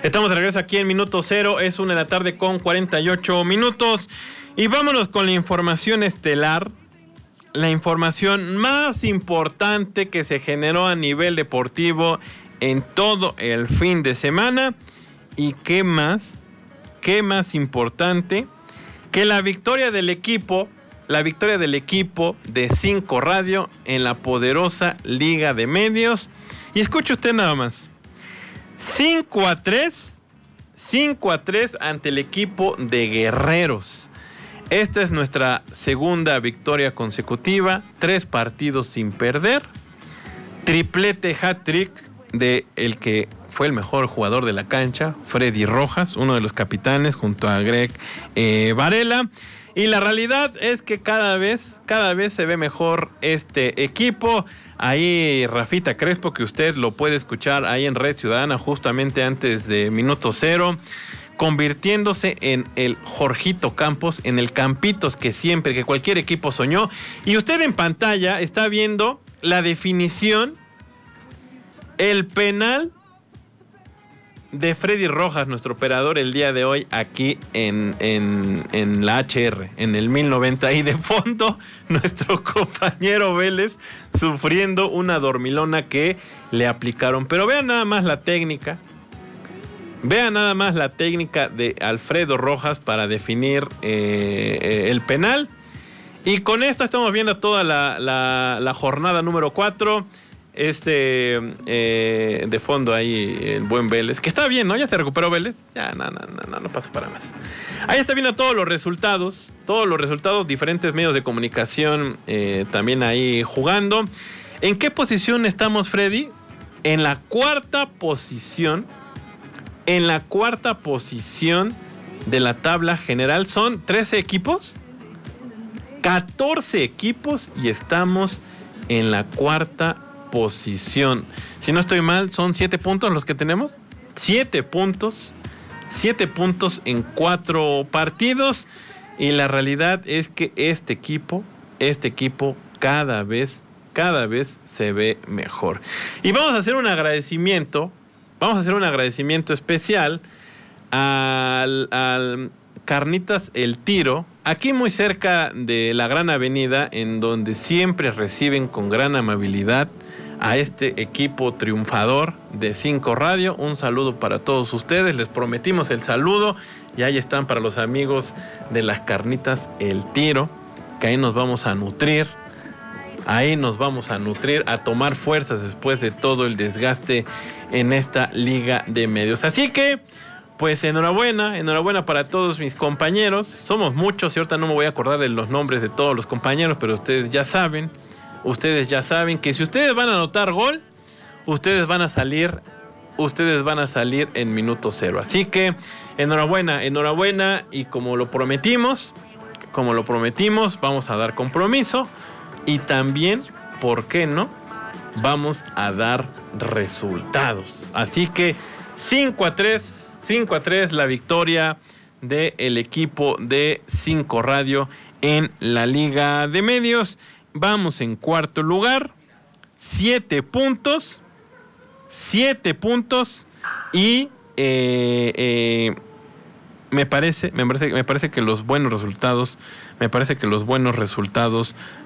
Estamos de regreso aquí en Minuto Cero, es 1:00 con 48 minutos. Y vámonos con la información estelar, la información más importante que se generó a nivel deportivo en todo el fin de semana. Y qué más importante que la victoria del equipo de 5 Radio en la poderosa Liga de Medios. Y escuche usted nada más. 5-3 ante el equipo de Guerreros. Esta es nuestra segunda victoria consecutiva, 3 partidos sin perder, triplete hat-trick de el que fue el mejor jugador de la cancha, Freddy Rojas, uno de los capitanes junto a Greg Varela. Y la realidad es que cada vez se ve mejor este equipo. Ahí Rafita Crespo, que usted lo puede escuchar ahí en Red Ciudadana justamente antes de Minuto Cero, convirtiéndose en el Jorgito Campos, en el Campitos que cualquier equipo soñó. Y usted en pantalla está viendo la definición, el penal de Freddy Rojas, nuestro operador el día de hoy aquí en la HR, en el 1090, y de fondo nuestro compañero Vélez sufriendo una dormilona que le aplicaron. Pero vean nada más la técnica de Alfredo Rojas para definir el penal. Y con esto estamos viendo toda la jornada número 4. De fondo ahí el buen Vélez, que está bien, ¿no? Ya se recuperó Vélez, ya no pasa para más. Ahí está viendo todos los resultados, diferentes medios de comunicación también ahí jugando. ¿En qué posición estamos, Freddy? En la cuarta posición de la tabla general. Son 13 equipos, 14 equipos y estamos en la cuarta posición. Si no estoy mal, son 7 puntos los que tenemos. 7 puntos en 4 partidos. Y la realidad es que este equipo cada vez se ve mejor. Y vamos a hacer un agradecimiento especial al Carnitas El Tiro, aquí muy cerca de la Gran Avenida, en donde siempre reciben con gran amabilidad a este equipo triunfador de 5 Radio. Un saludo para todos ustedes, les prometimos el saludo y ahí están para los amigos de las Carnitas El Tiro, que ahí nos vamos a nutrir, a tomar fuerzas después de todo el desgaste en esta Liga de Medios. Así que, pues enhorabuena para todos mis compañeros. Somos muchos y ahorita no me voy a acordar de los nombres de todos los compañeros, pero ustedes ya saben que si ustedes van a anotar gol, ustedes van a salir en Minuto Cero. Así que enhorabuena, y como lo prometimos, vamos a dar compromiso y también, ¿por qué no? Vamos a dar resultados. Así que 5-3 la victoria del equipo de 5 Radio en la Liga de Medios. Vamos en cuarto lugar, 7 puntos y me parece que los buenos resultados